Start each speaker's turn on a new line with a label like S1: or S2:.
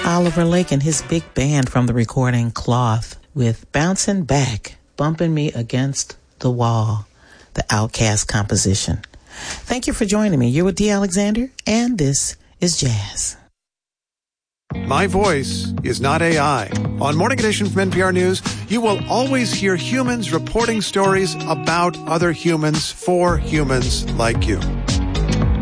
S1: Oliver Lake and his big band from the recording Cloth with Bouncing Back, Bumping Me Against the Wall, the Outkast composition. Thank you for joining me. You're with Dee Alexander, and this is Jazz.
S2: My voice is not AI. On Morning Edition from NPR News, you will always hear humans reporting stories about other humans for humans like you.